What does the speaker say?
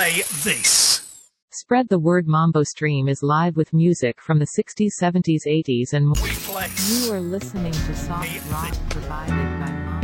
play this. Spread the Word Mambo Stream is live with music from the 60s, 70s, 80s and more. We place. You are listening to soft rock provided by Mambo.